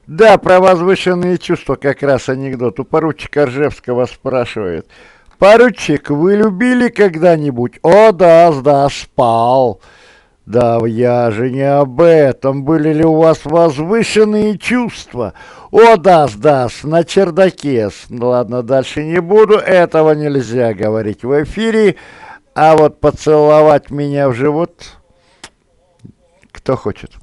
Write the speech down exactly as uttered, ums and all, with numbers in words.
Да, про возвышенные чувства как раз анекдот. У поручика Ржевского спрашивают. Поручик, вы любили когда-нибудь? О, да, да, спал. Да, я же не об этом. Были ли у вас возвышенные чувства? О, да, да, на чердаке. Ну, ладно, дальше не буду. Этого нельзя говорить в эфире. А вот поцеловать меня в живот, кто хочет?